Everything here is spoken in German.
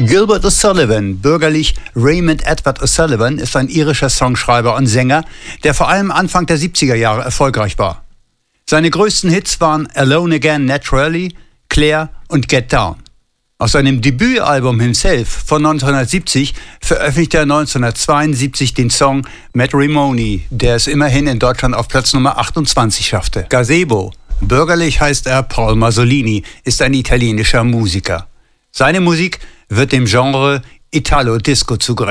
Gilbert O'Sullivan, bürgerlich Raymond Edward O'Sullivan, ist ein irischer Songschreiber und Sänger, der vor allem Anfang der 70er Jahre erfolgreich war. Seine größten Hits waren Alone Again Naturally, Claire und Get Down. Aus seinem Debütalbum Himself von 1970 veröffentlichte er 1972 den Song Matrimony, der es immerhin in Deutschland auf Platz Nummer 28 schaffte. Gazebo, bürgerlich heißt er Paul Masolini, ist ein italienischer Musiker. Seine Musik wird dem Genre Italo-Disco zugerechnet.